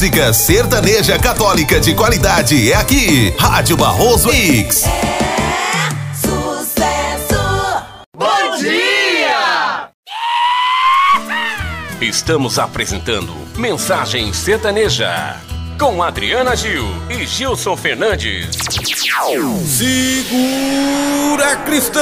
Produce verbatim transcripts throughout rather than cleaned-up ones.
música sertaneja católica de qualidade é aqui. Rádio Barroso Mix. É sucesso! Bom dia! Estamos apresentando Mensagem Sertaneja com Adriana Gil e Gilson Fernandes. Segura, cristão!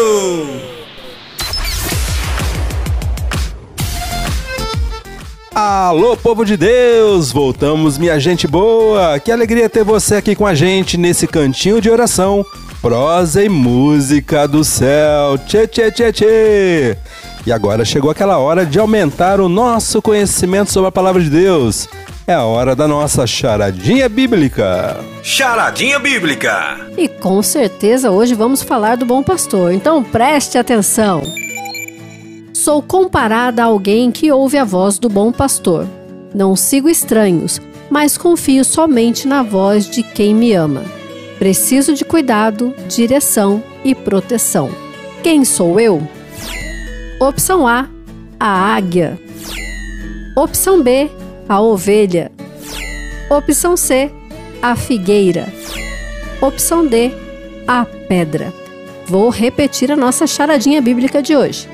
Alô, povo de Deus! Voltamos, minha gente boa! Que alegria ter você aqui com a gente nesse cantinho de oração, prosa e música do céu. Tchê, tchê, tchê, tchê! E agora chegou aquela hora de aumentar o nosso conhecimento sobre a palavra de Deus. É a hora da nossa charadinha bíblica. Charadinha bíblica. E com certeza hoje vamos falar do bom pastor, então preste atenção. Sou comparada a alguém que ouve a voz do bom pastor. Não sigo estranhos, mas confio somente na voz de quem me ama. Preciso de cuidado, direção e proteção. Quem sou eu? Opção A, a águia. Opção B, a ovelha. Opção C, a figueira. Opção D, a pedra. Vou repetir a nossa charadinha bíblica de hoje.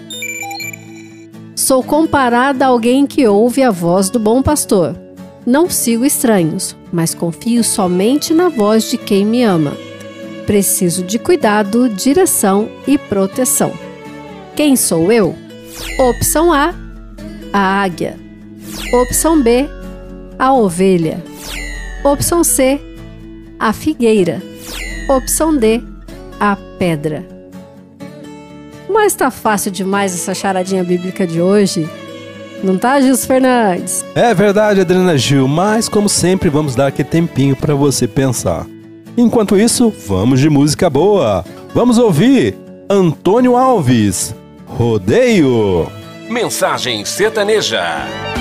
Sou comparada a alguém que ouve a voz do bom pastor. Não sigo estranhos, mas confio somente na voz de quem me ama. Preciso de cuidado, direção e proteção. Quem sou eu? Opção A, a águia. Opção B, a ovelha. Opção C, a figueira. Opção D, a pedra. Mas tá fácil demais essa charadinha bíblica de hoje. Não tá, Gilson Fernandes? É verdade, Adriana Gil, mas como sempre vamos dar aquele tempinho para você pensar. Enquanto isso, vamos de música boa. Vamos ouvir Antônio Alves, Rodeio. Mensagem Sertaneja.